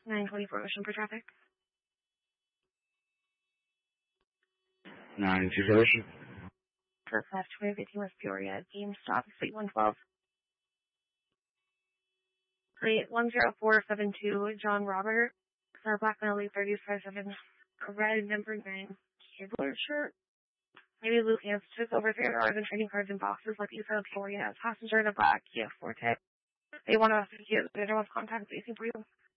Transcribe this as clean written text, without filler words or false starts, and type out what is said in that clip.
924 Ocean for traffic. 924 Ocean. First left, 2015 West Peoria. Game stop, Suite 112. Suite 10472, John Robert. Star Black Melody 3057. Red number 9. Cabler shirt. Maybe Luke Hans took over 300 hours in trading cards and boxes like you said Peoria. Passenger in a black Kia Forte. They want to get their contact facing for you.